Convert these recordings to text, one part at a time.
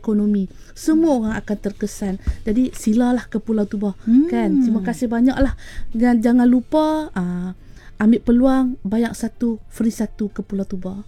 ekonomi. Semua orang akan terkesan. Jadi silalah ke Pulau Tubah. Kan? Terima kasih banyaklah. Dan jangan lupa ambil peluang bayar satu free satu ke Pulau Tubah.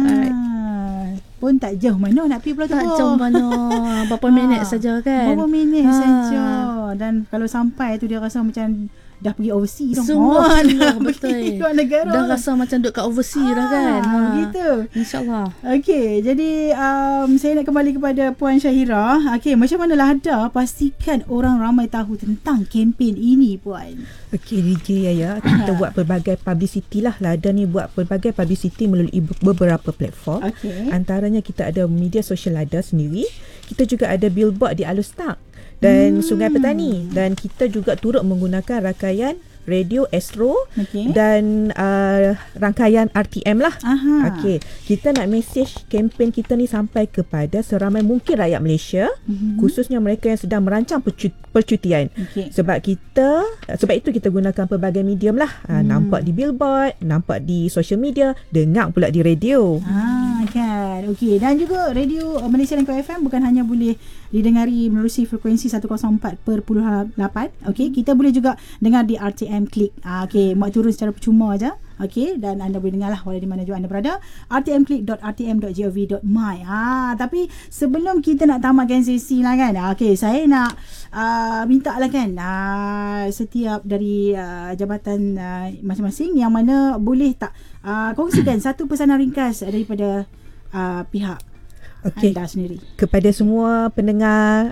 Pun tak jauh mana nak pergi Pulau Tubah. Tak jauh mana. Berapa minit saja kan. Berapa minit saja. Dan kalau sampai tu dia rasa macam dah pergi overseas semua betul. Luar negara. Dah rasa macam duduk kat overseas dah kan. Gitu. InsyaAllah. Okey, jadi saya nak kembali kepada Puan Syahira. Okey, macam mana Lada pastikan orang ramai tahu tentang kempen ini, Puan? Okey, DJ Yaya, kita buat pelbagai publicity lah. Lada ni buat pelbagai publicity melalui beberapa platform. Antaranya kita ada media sosial Lada sendiri. Kita juga ada billboard di Alostak dan Sungai Petani, dan kita juga turut menggunakan rangkaian radio Astro dan rangkaian RTM lah. Okey, kita nak mesej kempen kita ni sampai kepada seramai mungkin rakyat Malaysia, khususnya mereka yang sedang merancang percutian. Sebab itu kita gunakan pelbagai medium lah. Nampak di billboard, nampak di social media, dengar pula di radio. Kan. Okey, dan juga radio Malaysia Langkawi FM bukan hanya boleh didengari menerusi frekuensi 104.8. Okey, kita boleh juga dengar di RTM Click. Okey, mak turun secara percuma aja. Okey, dan anda boleh dengarlah walau di mana juga anda berada. rtmclick.rtm.gov.my. Tapi sebelum kita nak tamatkan sesi lah kan. Okey, saya nak minta lah kan setiap dari jabatan masing-masing yang mana boleh tak kongsikan satu pesanan ringkas daripada pihak anda sendiri kepada semua pendengar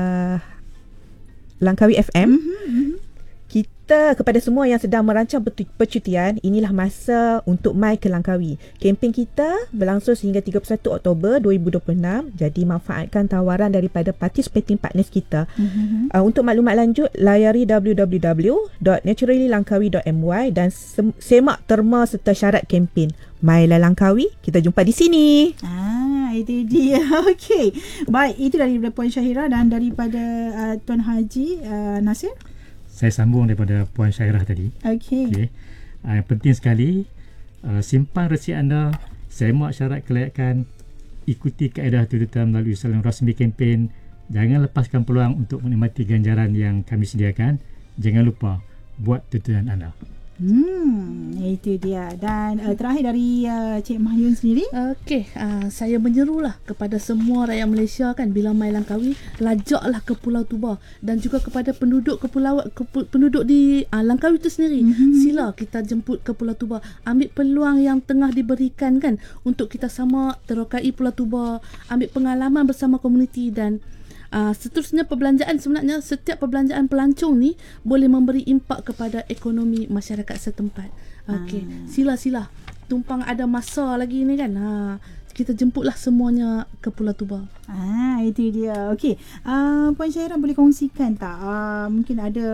Langkawi FM. Kita kepada semua yang sedang merancang percutian, inilah masa untuk mai ke Langkawi. Kempen kita berlangsung sehingga 31 Oktober 2026. Jadi manfaatkan tawaran daripada participating partners kita. Untuk maklumat lanjut, layari www.naturallylangkawi.my dan semak terma serta syarat kempen. Mailah Langkawi, kita jumpa di sini. Itu dia. Okey. Baik, itu daripada Puan Syahira dan daripada Tuan Haji Nasir. Saya sambung daripada Puan Syahira tadi. Okey. Yang penting sekali, simpan resipt anda, semak syarat kelayakan, ikuti kaedah tututan melalui saluran rasmi kempen. Jangan lepaskan peluang untuk menikmati ganjaran yang kami sediakan. Jangan lupa buat tututan anda. Itu dia. Dan terakhir dari Cik Mahyun sendiri. Okey, saya menyerulah kepada semua rakyat Malaysia kan, bila mai Langkawi, lajaklah ke Pulau Tubah, dan juga kepada penduduk penduduk di Langkawi itu sendiri. Sila kita jemput ke Pulau Tubah, ambil peluang yang tengah diberikan kan untuk kita sama terokai Pulau Tubah, ambil pengalaman bersama komuniti. Dan seterusnya perbelanjaan, sebenarnya setiap perbelanjaan pelancong ni boleh memberi impak kepada ekonomi masyarakat setempat. Okey, sila tumpang ada masa lagi ni kan. Kita jemputlah semuanya ke Pulau Tubah. Itu dia. Okey, Puan Syahira boleh kongsikan tak mungkin ada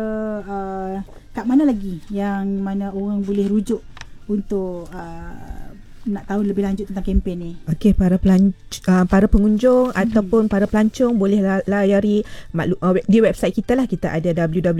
kat mana lagi yang mana orang boleh rujuk untuk nak tahu lebih lanjut tentang kempen ni? Okey, para pengunjung ataupun para pelancong boleh layari di website kita lah. Kita ada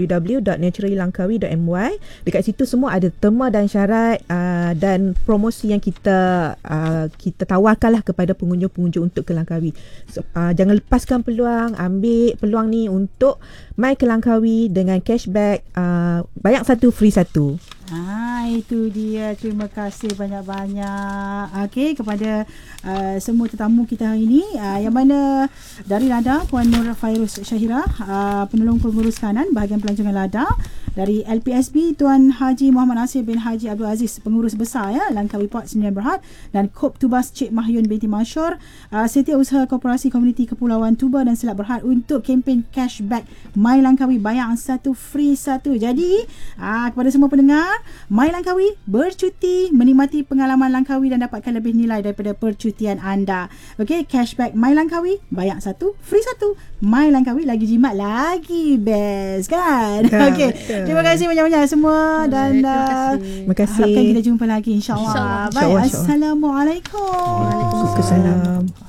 www.naturallylangkawi.my. Dekat situ semua ada terma dan syarat dan promosi yang kita tawarkan lah kepada pengunjung-pengunjung untuk ke Langkawi. Jangan lepaskan peluang, ambil peluang ni untuk mai ke Langkawi dengan cashback, bayar satu free satu. Itu dia. Terima kasih banyak-banyak kepada semua tetamu kita hari ini, yang mana dari Lada Puan Nur Fairuz Syahira, penolong pengurus kanan bahagian pelancongan Lada. Dari LPSB Tuan Haji Muhammad Nasir bin Haji Abdul Aziz, pengurus besar Langkawi Port Sdn Bhd, dan Kop Tubas Cik Mahyun binti Masyur, Setiausaha Koperasi Komuniti Kepulauan Tuba dan Selat Berhad untuk kempen cashback My Langkawi, bayar satu free satu. Jadi kepada semua pendengar, My Langkawi, bercuti, menikmati pengalaman Langkawi dan dapatkan lebih nilai daripada percutian anda. Okey, cashback My Langkawi, bayar satu free satu. My Langkawi, lagi jimat lagi best kan. Okey, terima kasih banyak-banyak semua dan terima kasih. Harapkan kita jumpa lagi insya-Allah. Baik, assalamualaikum. Waalaikumsalam.